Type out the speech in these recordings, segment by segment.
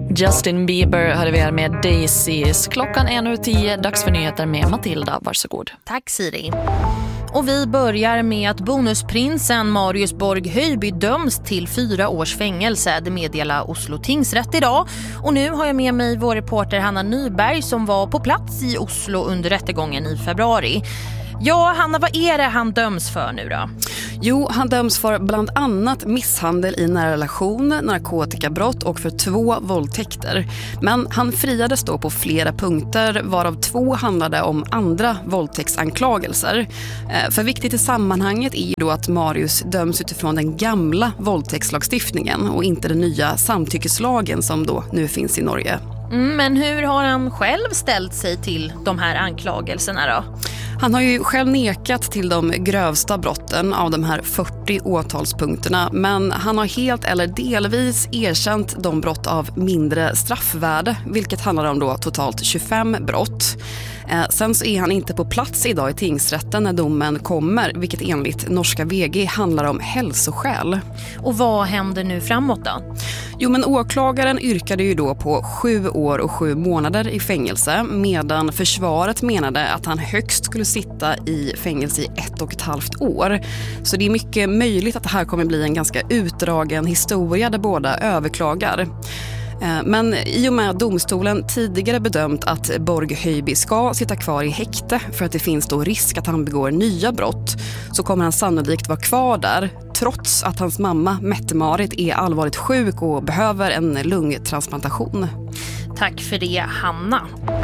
Justin Bieber hade vi här med Daisies. Klockan är nu 10, dags för nyheter med Matilda. Varsågod. Tack Siri. Och vi börjar med att bonusprinsen Marius Borg Höjby döms till 4 års fängelse. Det meddelar Oslo tingsrätt idag. Och nu har jag med mig vår reporter Hanna Nyberg som var på plats i Oslo under rättegången i februari. Ja, Hanna, vad är det han döms för nu då? Jo, han döms för bland annat misshandel i nära relation, narkotikabrott och för 2 våldtäkter. Men han friades då på flera punkter, varav 2 handlade om andra våldtäktsanklagelser. För viktigt i sammanhanget är då att Marius döms utifrån den gamla våldtäktslagstiftningen och inte den nya samtyckeslagen som då nu finns i Norge. Men hur har han själv ställt sig till de här anklagelserna då? Han har ju själv nekat till de grövsta brotten av de här 40 åtalspunkterna, men han har helt eller delvis erkänt de brott av mindre straffvärde, vilket handlar om då totalt 25 brott. Sen så är han inte på plats idag i tingsrätten när domen kommer, vilket enligt norska VG handlar om hälsoskäl. Och vad händer nu framåt då? Jo, men åklagaren yrkade ju då på 7 år och 7 månader i fängelse, medan försvaret menade att han högst skulle sitta i fängelse i 1,5 år. Så det är mycket möjligt att det här kommer bli en ganska utdragen historia där båda överklagar. Men i och med att domstolen tidigare bedömt att Borg Höjby ska sitta kvar i häkte för att det finns då risk att han begår nya brott, så kommer han sannolikt vara kvar där trots att hans mamma Mette-Marit är allvarligt sjuk och behöver en lungtransplantation. Tack för det, Hanna.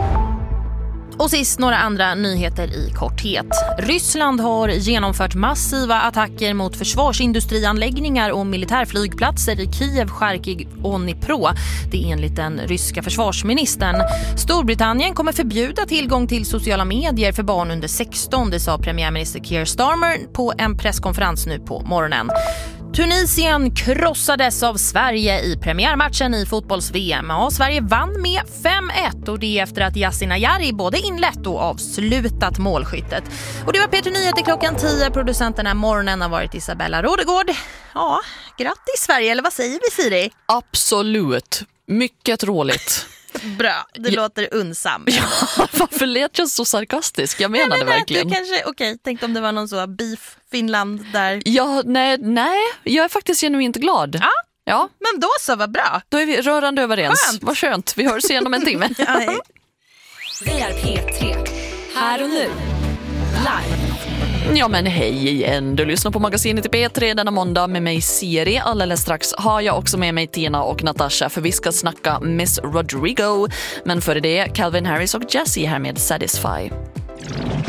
Och sist några andra nyheter i korthet. Ryssland har genomfört massiva attacker mot försvarsindustrianläggningar och militärflygplatser i Kiev, Charkiv och Dnipro. Det är enligt den ryska försvarsministern. Storbritannien kommer förbjuda tillgång till sociala medier för barn under 16, det sa premiärminister Keir Starmer på en presskonferens nu på morgonen. Tunisien krossades av Sverige i premiärmatchen i fotbolls-VM. Ja, Sverige vann med 5-1 och det efter att Yasin Ayari både inlett och avslutat målskyttet. Och det var Peter Nyheter klockan 10. Producenterna morgonen har varit Isabella Rodegård. Ja, grattis Sverige, eller vad säger vi Siri? Absolut. Mycket roligt. Bra, det låter unsam. Ja, varför lät jag så sarkastisk? Jag menade verkligen. Okej, tänk om det var någon så beef Finland där. Ja, nej, jag är faktiskt genuint glad. Ja. Men då så, vad bra. Då är vi rörande överens. Skönt. Vad skönt, vi hörs igen om en timme. Vi är P3, här och nu, live. Ja, men hej igen. Du lyssnar på magasinet i P3 denna måndag med mig Siri. Alldeles strax har jag också med mig Tina och Natasha för vi ska snacka Miss Rodrigo. Men före det, Calvin Harris och Jessie här med Satisfy.